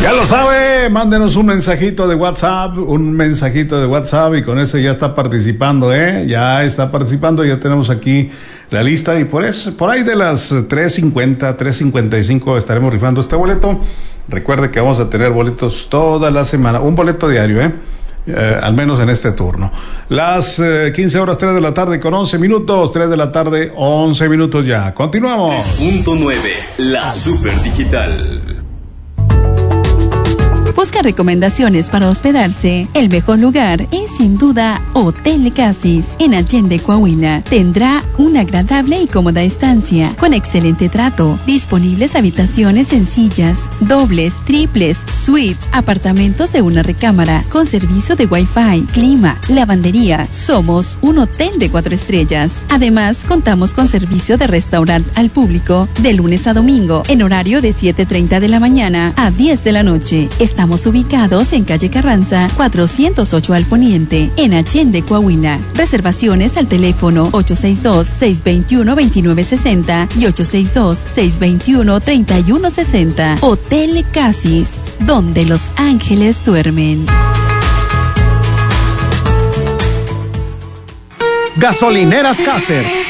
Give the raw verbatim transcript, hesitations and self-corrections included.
Ya lo sabe, mándenos un mensajito de WhatsApp, un mensajito de WhatsApp y con eso ya está participando, ¿eh? Ya está participando, ya tenemos aquí la lista y por eso, por ahí de las tres cincuenta, tres cincuenta y cinco estaremos rifando este boleto. Recuerde que vamos a tener boletos toda la semana, un boleto diario, ¿eh? Eh, al menos en este turno. Las eh, quince horas, tres de la tarde con once minutos, tres de la tarde, once minutos ya. Continuamos. tres punto nueve, la Super Digital. Busca recomendaciones para hospedarse. El mejor lugar es sin duda Hotel Casis en Allende, Coahuila. Tendrá una agradable y cómoda estancia con excelente trato. Disponibles habitaciones sencillas, dobles, triples, suites, apartamentos de una recámara con servicio de Wi-Fi, clima, lavandería. Somos un hotel de cuatro estrellas. Además, contamos con servicio de restaurante al público de lunes a domingo en horario de siete treinta de la mañana a diez de la noche. Estamos ubicados en calle Carranza, cuatrocientos ocho al poniente, en Allende, Coahuila. Reservaciones al teléfono ocho seis dos, seis dos uno, dos nueve seis cero y ocho seis dos, seis dos uno, tres uno seis cero. Hotel Casis, donde los ángeles duermen. Gasolineras Caser,